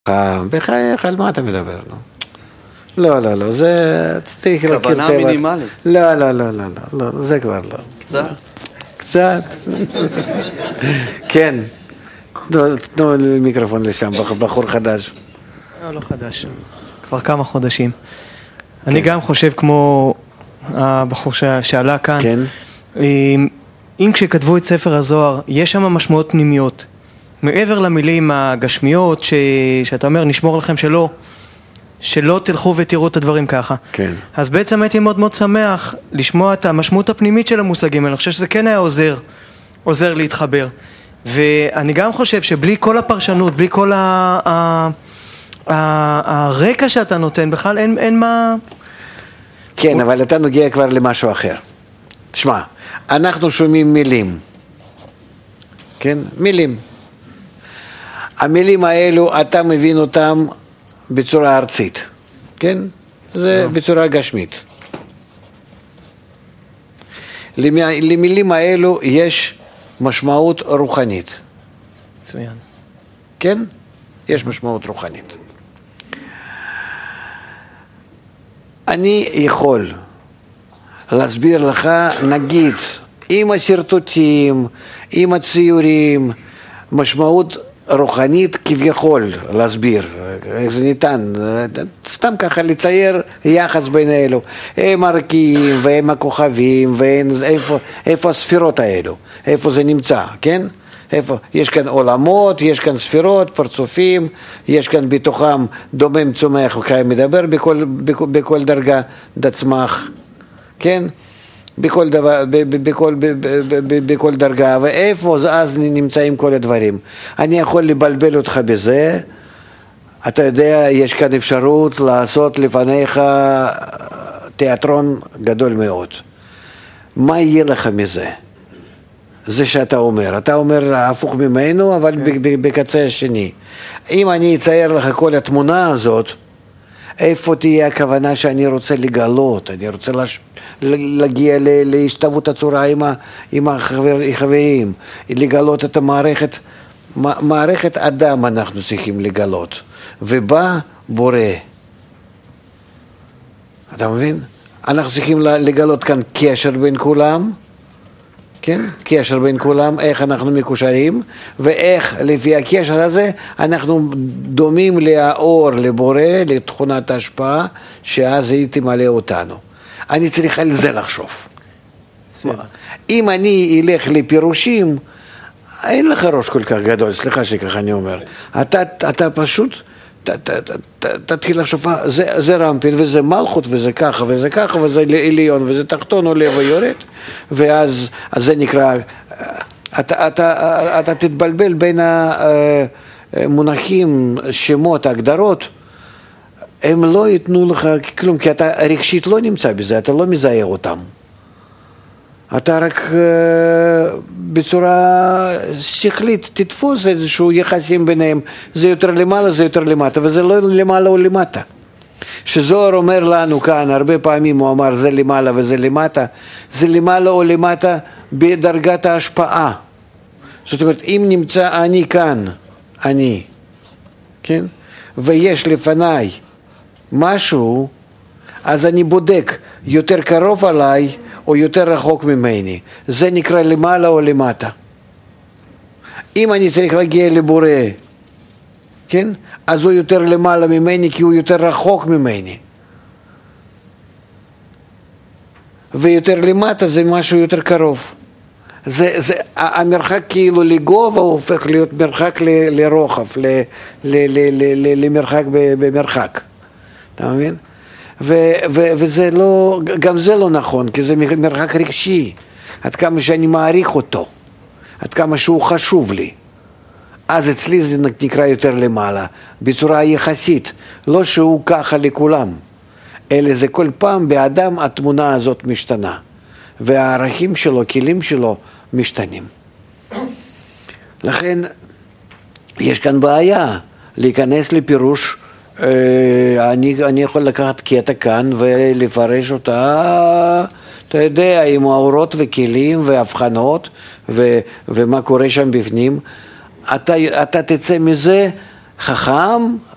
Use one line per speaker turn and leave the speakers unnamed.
בחייך, על מה אתה מדבר? לא, זה צריך להכיר
כוונה מינימלית.
לא, זה כבר לא. קצת. כן. תנו מיקרופון לשם, בחור חדש.
לא חדש, כבר כמה חודשים. אני גם חושב כמו הבחור שעלה כאן.
כן.
אם כשכתבו את ספר הזוהר, יש שם משמעות פנימיות. מעבר למילים הגשמיות, שאתה אומר, נשמור לכם שלא תלכו ותראו את הדברים ככה.
כן.
אז בעצם הייתי מאוד מאוד שמח לשמוע את המשמעות הפנימית של המושגים. אני חושב שזה כן היה עוזר להתחבר. ואני גם חושב שבלי כל הפרשנות, בלי כל הרקע שאתה נותן, בכלל אין מה...
כן, אבל אתה נוגע כבר למשהו אחר. תשמע, אנחנו שומעים מילים. כן? מילים. המילים האלו, אתה מבין אותם בצורה ארצית. כן? זה בצורה גשמית. למילים האלו יש משמעות רוחנית.
מצוין.
כן? יש משמעות רוחנית. אני יכול להסביר לך, נגיד, עם השרטוטים, עם הציורים, משמעות רוחנית כביכול להסביר, איך זה ניתן, סתם ככה לצייר יחס בין אלו, הם הרקיעים והם הכוכבים, איפה הספירות האלו, איפה זה נמצא, כן? איפה? יש כאן עולמות, יש כאן ספירות, פרצופים, יש כאן בתוכם דומם צומח וקיים מדבר בכל דרגה דצמח, כן? בכל דרגה, ואיפה אז נמצאים כל הדברים. אני יכול לבלבל אותך בזה, אתה יודע, יש כאן אפשרות לעשות לפניך תיאטרון גדול מאוד. מה יהיה לך מזה? זה שאתה אומר. אתה אומר הפוך ממנו, אבל בקצה השני. אם אני אצייר לך כל התמונה הזאת, איפה תהיה הכוונה שאני רוצה לגלות? אני רוצה להגיע להשתוות הצורה עם החברים, לגלות את מערכת אדם אנחנו צריכים לגלות. ובא בורא. אתה מבין? אנחנו צריכים לגלות כאן קשר בין כולם, כן? קשר בין כולם, איך אנחנו מקושרים, ואיך לפי הקשר הזה אנחנו דומים לאור, לבורא, לתכונת ההשפעה, שאז היא תמלא אותנו. אני צריך על זה לחשוב. אם אני אלך לפירושים, אין לך ראש כל כך גדול, סליחה שככה אני אומר. אתה פשוט תתחיל לחשוב, זה רמפין וזה מלכות וזה ככה וזה ככה וזה עליון וזה תחתון עולה ויורד, ואז זה נקרא, אתה תתבלבל בין המונחים, שמות, הגדרות, הם לא ייתנו לך כלום, כי אתה רגשית לא נמצא בזה, אתה לא מזהה אותם. אתה רק בצורה שכלית תתפוס איזשהו יחסים ביניהם, זה יותר למעלה, זה יותר למטה, וזה לא למעלה או למטה. שזוהר אומר לנו כאן, הרבה פעמים הוא אמר זה למעלה וזה למטה, זה למעלה או למטה בדרגת ההשפעה. זאת אומרת, אם נמצא אני כאן, אני, כן? ויש לפניי משהו, אז אני בודק יותר קרוב עליי, או יותר רחוק ממני. זה נקרא למעלה או למטה. אם אני צריך להגיע לבורא, כן? אז הוא יותר למעלה ממני, כי הוא יותר רחוק ממני. ויותר למטה זה משהו יותר קרוב. המרחק כאילו לגובה הוא הופך להיות מרחק לרוחב, למרחק במרחק. אתה מבין? וזה לא, גם זה לא נכון, כי זה מרחק רגשי, עד כמה שאני מעריך אותו, עד כמה שהוא חשוב לי. אז אצלי זה נקרא יותר למעלה, בצורה יחסית, לא שהוא ככה לכולם, אלא זה כל פעם באדם התמונה הזאת משתנה, והערכים שלו, כלים שלו משתנים. לכן יש כאן בעיה להיכנס לפירוש, אני יכול לקחת קטע כאן ולפרש אותה, אתה יודע, עם האורות וכלים והבחנות ומה קורה שם בפנים. אתה תצא מזה חכם,